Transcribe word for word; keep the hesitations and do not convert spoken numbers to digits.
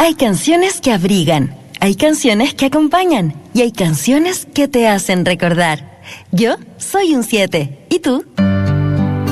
Hay canciones que abrigan, hay canciones que acompañan y hay canciones que te hacen recordar. Yo soy un siete. ¿Y tú?